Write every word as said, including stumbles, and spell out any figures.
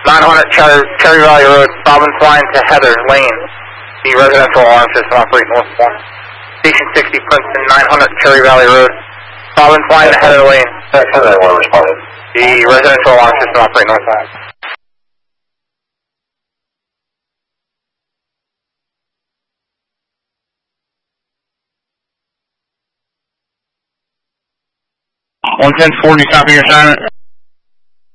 nine hundred Cherry, Cherry Valley Road, Province line to Heather Lane. The residential alarm system operating north one. Station sixty Princeton, nine hundred Cherry Valley Road, Province line to Heather Lane. Heather Lane responded. The residential alarm system operating north one. one ten forty, copy your assignment.